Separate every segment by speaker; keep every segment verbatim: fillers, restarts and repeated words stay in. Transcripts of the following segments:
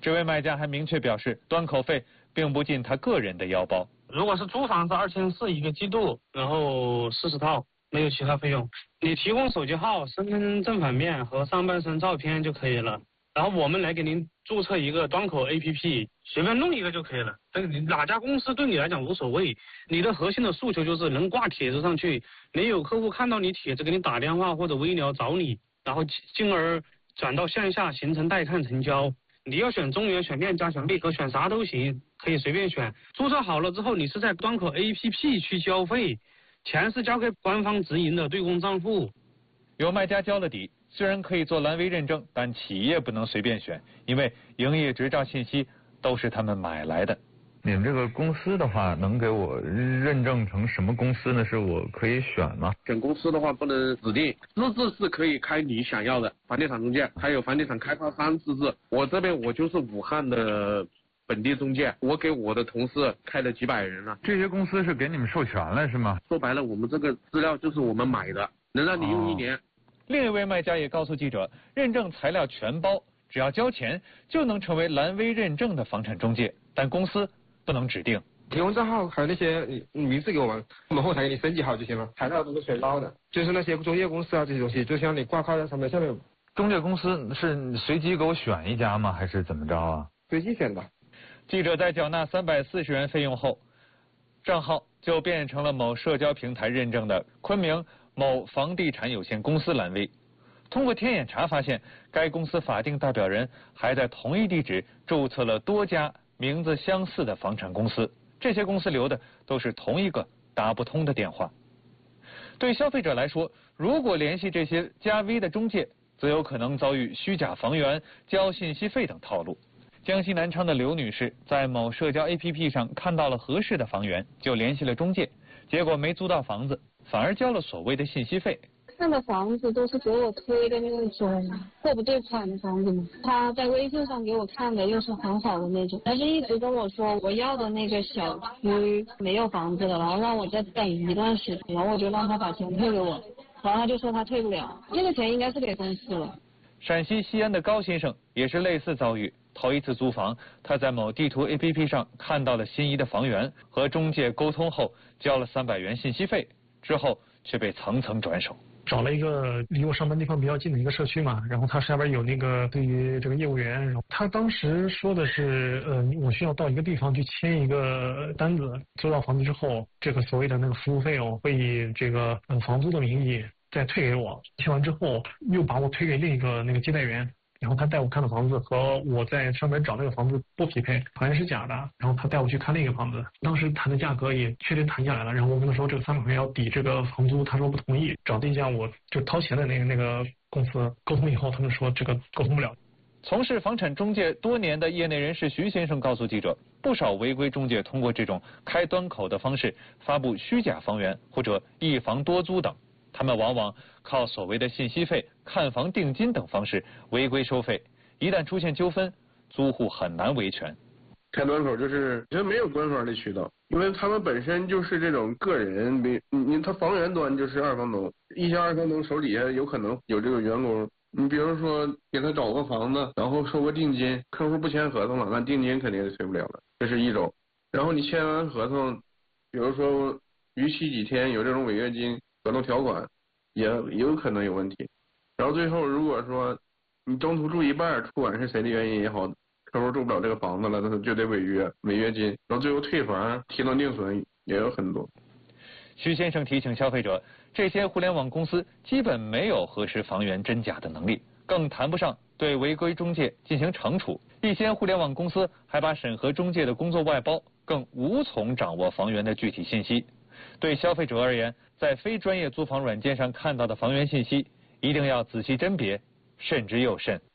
Speaker 1: 这位卖家还明确表示，端口费并不进他个人的腰包。
Speaker 2: 如果是租房是二千四一个季度，然后四十套，没有其他费用。你提供手机号、身份证反面和上半身照片就可以了。然后我们来给您注册一个端口 A P P， 随便弄一个就可以了。这个哪家公司对你来讲无所谓，你的核心的诉求就是能挂帖子上去，没有客户看到你帖子给你打电话或者微聊找你，然后进而转到线下形成带看成交。你要选中原、选链家、选贝壳，选啥都行，可以随便选。注册好了之后，你是在端口 A P P 去交费，钱是交给官方直营的对公账户。
Speaker 1: 有卖家交了底，虽然可以做蓝 V 认证，但企业不能随便选，因为营业执照信息都是他们买来的。
Speaker 3: 你们这个公司的话，能给我认证成什么公司呢？是我可以选吗？
Speaker 4: 选公司的话不能指定，自治是可以开你想要的房地产中介，还有房地产开发商自治。我这边我就是武汉的本地中介，我给我的同事开了几百人了。
Speaker 3: 这些公司是给你们授权了是吗？
Speaker 4: 说白了，我们这个资料就是我们买的，能让你用一年。
Speaker 1: 哦、另一位卖家也告诉记者，认证材料全包，只要交钱就能成为蓝 V 认证的房产中介，但公司不能指定。
Speaker 5: 提供账号还有那些名字给我们，我们后台给你升级好就行了。材料都是全包的，就是那些中介公司啊这些东西，就像你挂靠在上面，下面
Speaker 3: 中介公司是随机给我选一家吗？还是怎么着啊？
Speaker 5: 随机选的。
Speaker 1: 记者在缴纳三百四十元费用后，账号就变成了某社交平台认证的昆明某房地产有限公司蓝 V。通过天眼查发现，该公司法定代表人还在同一地址注册了多家名字相似的房产公司，这些公司留的都是同一个打不通的电话。对消费者来说，如果联系这些加 V 的中介，则有可能遭遇虚假房源、交信息费等套路。江西南昌的刘女士在某社交 A P P 上看到了合适的房源，就联系了中介，结果没租到房子，反而交了所谓的信息费。
Speaker 6: 看的房子都是给我推的那种货不对款的房子嘛，他在微信上给我看的又是很好的那种，但是一直跟我说我要的那个小区没有房子了，然后让我再等一段时间，然后我就让他把钱退给我，然后他就说他退不了，这个钱应该是给公司了。
Speaker 1: 陕西西安的高先生也是类似遭遇，头一次租房，他在某地图 A P P 上看到了心仪的房源，和中介沟通后交了三百元信息费，之后却被层层转手。
Speaker 7: 找了一个离我上班地方比较近的一个社区嘛，然后他下边有那个对于这个业务员，然后他当时说的是，呃，我需要到一个地方去签一个单子，租到房子之后，这个所谓的那个服务费用会以这个呃房租的名义再退给我，签完之后又把我推给另一个那个接待员。然后他带我看的房子和我在上面找那个房子不匹配，好像是假的。然后他带我去看另一个房子，当时谈的价格也确定谈下来了。然后我跟他说这个三百块钱要抵这个房租，他说不同意。找定价我就掏钱的那个那个公司沟通以后，他们说这个沟通不了。
Speaker 1: 从事房产中介多年的业内人士徐先生告诉记者，不少违规中介通过这种开端口的方式发布虚假房源或者一房多租等。他们往往靠所谓的信息费、看房定金等方式违规收费，一旦出现纠纷，租户很难维权。
Speaker 4: 开端口就是觉得没有官方的渠道，因为他们本身就是这种个人，比你他房源端就是二房东，一些二房东手底下有可能有这个员工，你比如说给他找个房子，然后收个定金，客户不签合同了，那定金肯定是退不了了，这是一种。然后你签完合同，比如说逾期几天有这种违约金。合同条款也也有可能有问题，然后最后如果说你中途住一半，不管是谁的原因也好，客户住不了这个房子了，那他就得违约，违约金，然后最后退房、提能定损也有很多。
Speaker 1: 徐先生提醒消费者，这些互联网公司基本没有核实房源真假的能力，更谈不上对违规中介进行惩处。一些互联网公司还把审核中介的工作外包，更无从掌握房源的具体信息。对消费者而言，在非专业租房软件上看到的房源信息，一定要仔细甄别，慎之又慎。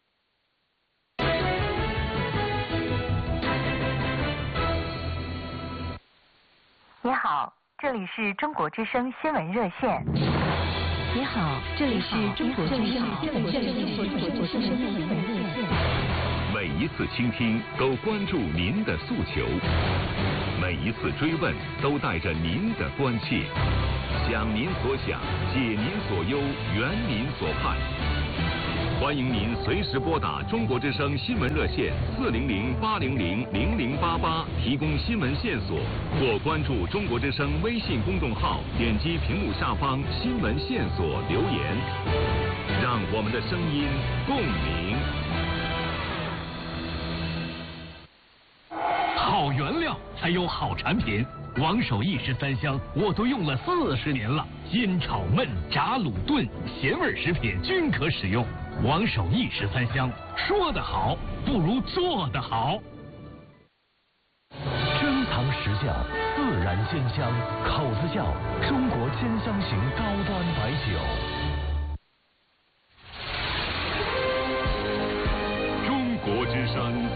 Speaker 8: 你好，这里是中国之声新闻热线。
Speaker 9: 你好，这里是中国之声新闻热线。
Speaker 10: 每一次倾听都关注您的诉求，每一次追问都带着您的关切，想您所想，解您所忧，圆您所盼。 欢迎您随时拨打中国之声新闻热线四零零八零零零零八八提供新闻线索，或关注中国之声微信公众号，点击屏幕下方新闻线索留言，让我们的声音共鸣。
Speaker 11: 好原料才有好产品。王守义十三香我都用了四十年了，煎炒焖炸卤炖咸味食品均可使用。王守义十三香，说得好不如做得好。
Speaker 12: 珍藏实窖，自然鲜香，口子窖，中国鲜香型高端白酒。
Speaker 10: 中国之声。